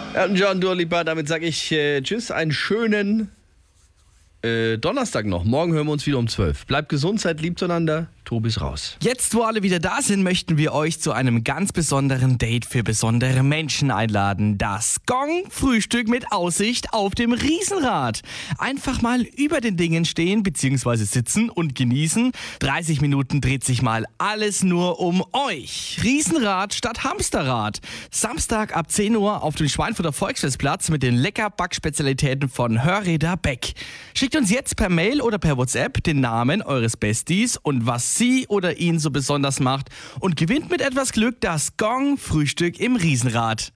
Elton John, Dua Lipa, damit sage ich tschüss, einen schönen Donnerstag noch. Morgen hören wir uns wieder um 12. Bleibt gesund, seid lieb zueinander. Tobi ist raus. Jetzt, wo alle wieder da sind, möchten wir euch zu einem ganz besonderen Date für besondere Menschen einladen. Das Gong-Frühstück mit Aussicht auf dem Riesenrad. Einfach mal über den Dingen stehen bzw. sitzen und genießen. 30 Minuten dreht sich mal alles nur um euch. Riesenrad statt Hamsterrad. Samstag ab 10 Uhr auf dem Schweinfurter Volksfestplatz mit den lecker Backspezialitäten von Hörräder Beck. Schickt uns jetzt per Mail oder per WhatsApp den Namen eures Besties und was sie oder ihn so besonders macht und gewinnt mit etwas Glück das Gong-Frühstück im Riesenrad.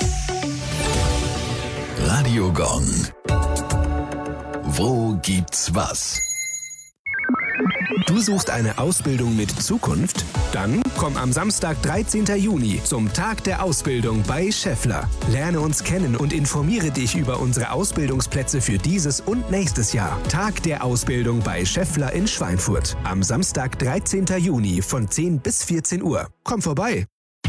Radio Gong. Wo gibt's was? Du suchst eine Ausbildung mit Zukunft? Dann komm am Samstag, 13. Juni zum Tag der Ausbildung bei Schaeffler. Lerne uns kennen und informiere dich über unsere Ausbildungsplätze für dieses und nächstes Jahr. Tag der Ausbildung bei Schaeffler in Schweinfurt. Am Samstag, 13. Juni von 10 bis 14 Uhr. Komm vorbei.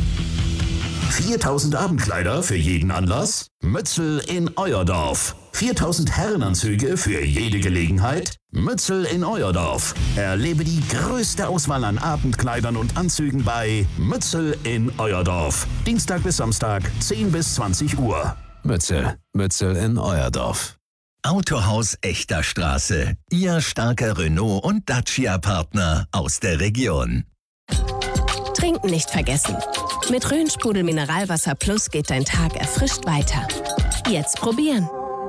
4000 Abendkleider für jeden Anlass? Mützel in euer Dorf. 4000 Herrenanzüge für jede Gelegenheit? Mützel in euer Dorf. Erlebe die größte Auswahl an Abendkleidern und Anzügen bei Mützel in euer Dorf. Dienstag bis Samstag, 10 bis 20 Uhr. Mützel in euer Dorf. Autohaus Echter Straße. Ihr starker Renault- und Dacia-Partner aus der Region. Trinken nicht vergessen. Mit Rhön-Sprudel Mineralwasser Plus geht dein Tag erfrischt weiter. Jetzt probieren.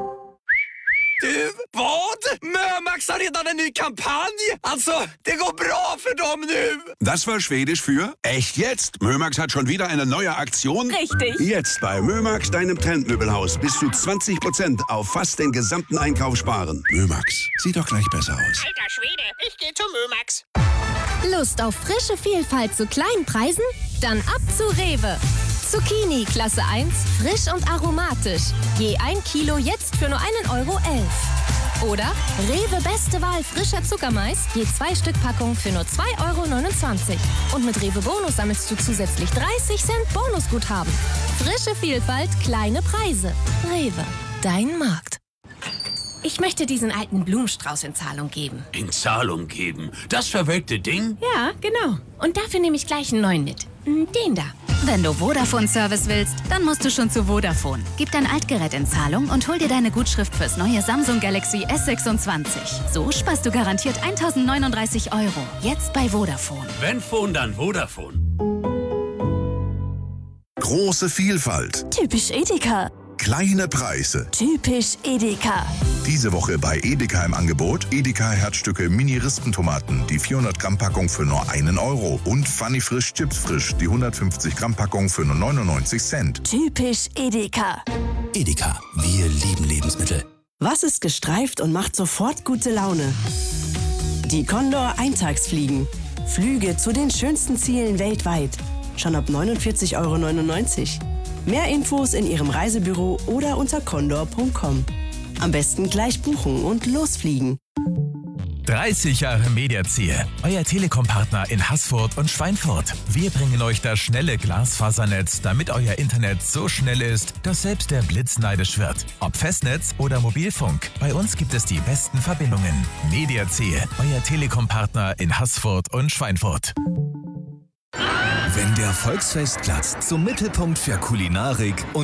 Vad? Mömax har redan en ny kampanj. Alltså, det går bra för dem nu. Das war Schwedisch für echt jetzt. Mömax hat schon wieder eine neue Aktion. Richtig. Jetzt bei Mömax, deinem Trendmöbelhaus, bis zu 20% auf fast den gesamten Einkauf sparen. Mömax, sieht doch gleich besser aus. Alter Schwede, ich gehe zu Mömax. Lust auf frische Vielfalt zu kleinen Preisen? Dann ab zu Rewe. Zucchini Klasse 1, frisch und aromatisch. Je 1 Kilo jetzt für nur 1,11 €. Oder Rewe Beste Wahl frischer Zuckermais, je 2 Stück Packung für nur 2,29 €. Und mit Rewe Bonus sammelst du zusätzlich 30 Cent Bonusguthaben. Frische Vielfalt, kleine Preise. Rewe, dein Markt. Ich möchte diesen alten Blumenstrauß in Zahlung geben. In Zahlung geben? Das verwelkte Ding? Ja, genau. Und dafür nehme ich gleich einen neuen mit. Den da. Wenn du Vodafone-Service willst, dann musst du schon zu Vodafone. Gib dein Altgerät in Zahlung und hol dir deine Gutschrift fürs neue Samsung Galaxy S26. So sparst du garantiert 1.039 €. Jetzt bei Vodafone. Wenn Phone, dann Vodafone. Große Vielfalt. Typisch Edeka. Kleine Preise. Typisch Edeka. Diese Woche bei Edeka im Angebot Edeka Herzstücke Mini-Rispentomaten, die 400 Gramm Packung für nur 1 € und Funny Frisch Chips Frisch, die 150 Gramm Packung für nur 99 Cent. Typisch Edeka. Edeka, wir lieben Lebensmittel. Was ist gestreift und macht sofort gute Laune? Die Condor Eintagsfliegen. Flüge zu den schönsten Zielen weltweit. Schon ab 49,99 €. Mehr Infos in Ihrem Reisebüro oder unter condor.com. Am besten gleich buchen und losfliegen. 30 Jahre Mediaziel, euer Telekom-Partner in Haßfurt und Schweinfurt. Wir bringen euch das schnelle Glasfasernetz, damit euer Internet so schnell ist, dass selbst der Blitz neidisch wird. Ob Festnetz oder Mobilfunk, bei uns gibt es die besten Verbindungen. Mediaziel, euer Telekom-Partner in Haßfurt und Schweinfurt. Wenn der Volksfestplatz zum Mittelpunkt für Kulinarik und